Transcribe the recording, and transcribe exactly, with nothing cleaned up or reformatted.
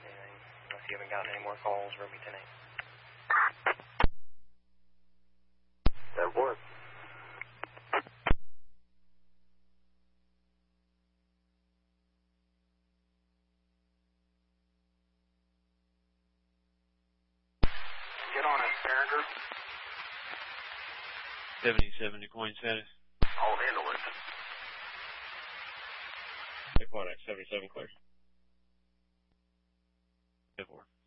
anything, unless you haven't gotten any more calls, Ruby ten eight. That works. Get on it, Farragut. seventy-seven, coin status. I'll handle it. Equinox seventy-seven, clear. ten four.